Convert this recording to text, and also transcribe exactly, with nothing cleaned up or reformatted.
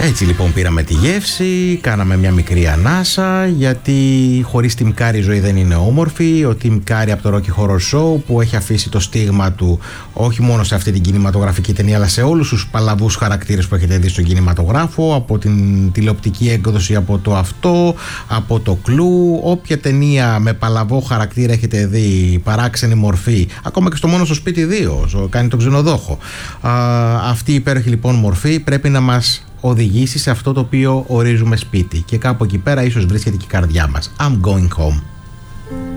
Έτσι λοιπόν πήραμε τη γεύση, κάναμε μια μικρή ανάσα, γιατί χωρίς Tim Curry η ζωή δεν είναι όμορφη. Ο Tim Curry από το Rocky Horror Show, που έχει αφήσει το στίγμα του όχι μόνο σε αυτή την κινηματογραφική ταινία, αλλά σε όλους τους παλαβούς χαρακτήρες που έχετε δει στον κινηματογράφο, από την τηλεοπτική έκδοση, από το Αυτό, από το Κλου, όποια ταινία με παλαβό χαρακτήρα έχετε δει, παράξενη μορφή, ακόμα και στο Μόνο στο σπίτι δύο, κάνει τον ξενοδόχο. Α, αυτή η υπέροχη λοιπόν μορφή πρέπει να μας οδηγήσει σε αυτό το οποίο ορίζουμε σπίτι, και κάπου εκεί πέρα ίσως βρίσκεται και η καρδιά μας. I'm going home.